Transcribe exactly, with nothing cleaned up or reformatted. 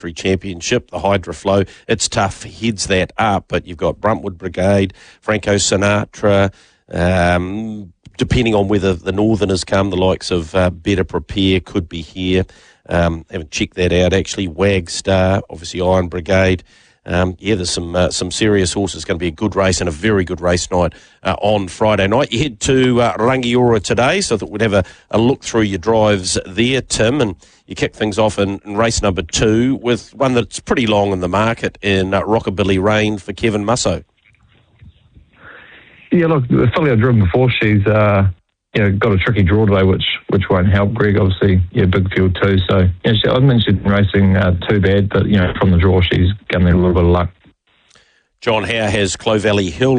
Championship, the Hydra Flow. It's tough, heads that up, but you've got Bruntwood Brigade, Franco Sinatra, um, depending on whether the Northerners come, the likes of uh, Better Prepare could be here. Um, haven't checked that out, actually. Wagstar, obviously Iron Brigade. Um, yeah, there's some uh, some serious horses. It's going to be a good race and a very good race night uh, on Friday night. You head to uh, Rangiora today, so that we'd have a, a look through your drives there, Tim, and you kick things off in, in race number two with one that's pretty long in the market in uh, Rockabilly Rain for Kevin Musso. Yeah, look, the filly I've driven before, she's uh, you know, got a tricky draw today, which which won't help. Greg, obviously, yeah, big field too. So, yeah, she, I don't think she's been racing uh, too bad, but, you know, from the draw, she's given me a little bit of luck. John Howe has Clovelly Hill